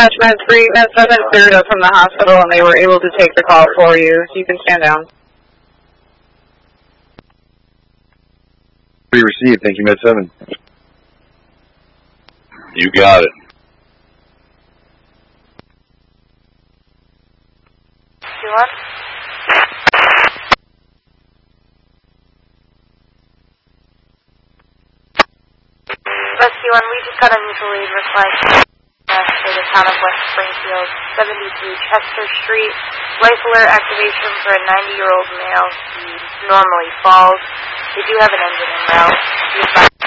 Dispatch, Med 3, Med 7 cleared up from the hospital and they were able to take the call for you. You can stand down. Be received. Thank you, Med 7. You got it. C1? Rescue 1, we just got a mutual aid request for the town of West Springfield, 73 Chester Street. Life alert activation for a 90-year-old male. He normally falls. They do have an engine en route.